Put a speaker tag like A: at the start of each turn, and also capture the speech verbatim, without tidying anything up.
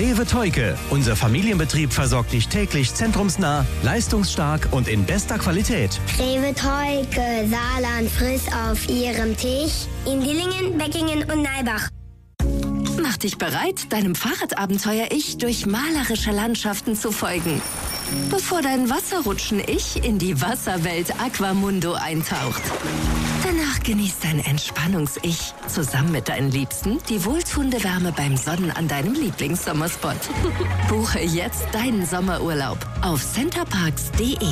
A: Rewe Theuke. Unser Familienbetrieb versorgt dich täglich zentrumsnah, leistungsstark und in bester Qualität.
B: Rewe Theuke, Saarland, friss auf ihrem Tisch in Dillingen, Beckingen und Neibach.
C: Mach dich bereit, deinem Fahrradabenteuer-Ich durch malerische Landschaften zu folgen. Bevor dein Wasserrutschen-Ich in die Wasserwelt Aquamundo eintaucht. Danach genießt dein Entspannungs-Ich zusammen mit deinen Liebsten die wohltuende Wärme beim Sonnen an deinem Lieblingssommerspot. Buche jetzt deinen Sommerurlaub auf centerparks punkt de.